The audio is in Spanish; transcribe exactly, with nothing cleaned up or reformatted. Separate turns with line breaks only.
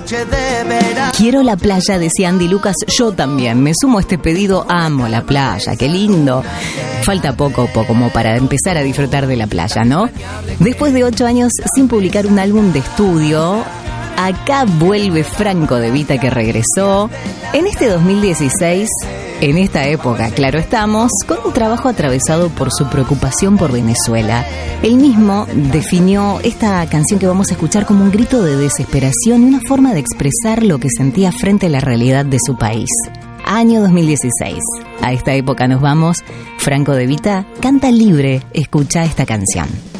Quiero la playa, decía Andy Lucas. Yo también me sumo a este pedido. Amo la playa, qué lindo. Falta poco, poco como para empezar a disfrutar de la playa, ¿no? Después de ocho años sin publicar un álbum de estudio, acá vuelve Franco De Vita, que regresó en este dos mil dieciséis, en esta época, claro estamos, con un trabajo atravesado por su preocupación por Venezuela. Él mismo definió esta canción que vamos a escuchar como un grito de desesperación y una forma de expresar lo que sentía frente a la realidad de su país. Año dos mil dieciséis. A esta época nos vamos. Franco De Vita canta libre. Escucha esta canción.